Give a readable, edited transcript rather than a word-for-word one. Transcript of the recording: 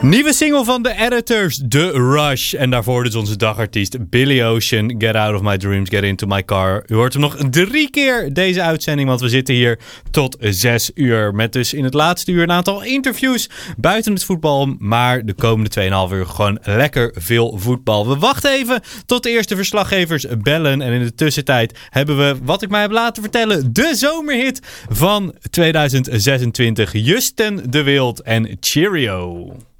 Nieuwe single van The Editors, The Rush. En daarvoor dus onze dagartiest Billy Ocean, Get Out of My Dreams, Get Into My Car. U hoort hem nog 3 keer deze uitzending, want we zitten hier tot 6 uur. Met dus in het laatste uur een aantal interviews buiten het voetbal. Maar de komende 2,5 uur gewoon lekker veel voetbal. We wachten even tot de eerste verslaggevers bellen. En in de tussentijd hebben we, wat ik mij heb laten vertellen, de zomerhit van 2026. Justin de Wild en Cheerio.